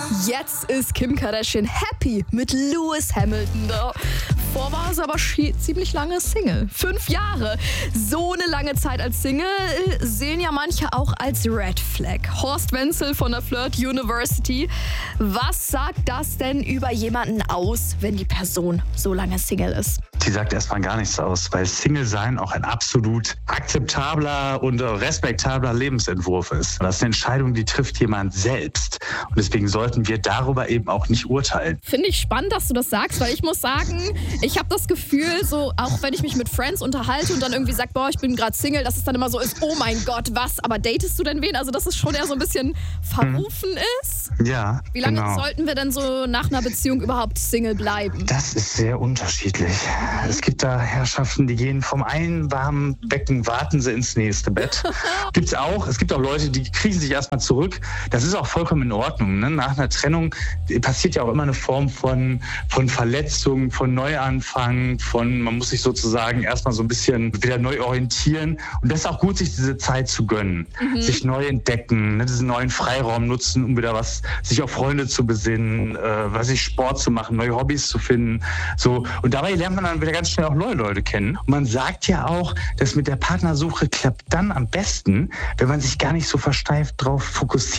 Jetzt ist Kim Kardashian happy mit Lewis Hamilton. Davor war sie aber ziemlich lange Single. 5 Jahre. So eine lange Zeit als Single sehen ja manche auch als Red Flag. Horst Wenzel von der Flirt University. Was sagt das denn über jemanden aus, wenn die Person so lange Single ist? Die sagt erstmal gar nichts aus, weil Single sein auch ein absolut akzeptabler und respektabler Lebensentwurf ist. Das ist eine Entscheidung, die trifft jemand selbst. Und deswegen sollten wir darüber eben auch nicht urteilen. Finde ich spannend, dass du das sagst, weil ich muss sagen, ich habe das Gefühl, so auch wenn ich mich mit Friends unterhalte und dann irgendwie sage, boah, ich bin gerade Single, dass es dann immer so ist, oh mein Gott, was, aber datest du denn wen? Also dass es schon eher so ein bisschen verrufen ist. Ja, Wie lange genau. sollten wir denn so nach einer Beziehung überhaupt Single bleiben? Das ist sehr unterschiedlich. Es gibt da Herrschaften, die gehen vom einen warmen Becken, warten sie ins nächste Bett. Gibt's auch. Es gibt auch Leute, die kriechen sich erstmal zurück. Das ist auch vollkommen in Ordnung. Ne? Nach einer Trennung passiert ja auch immer eine Form von Verletzung, von Neuanfang, man muss sich sozusagen erstmal so ein bisschen wieder neu orientieren. Und das ist auch gut, sich diese Zeit zu gönnen. Sich neu entdecken, ne? Diesen neuen Freiraum nutzen, um wieder sich auf Freunde zu besinnen, Sport zu machen, neue Hobbys zu finden. So. Und dabei lernt man dann wieder ganz schnell auch neue Leute kennen. Und man sagt ja auch, dass mit der Partnersuche klappt dann am besten, wenn man sich gar nicht so versteift drauf fokussiert.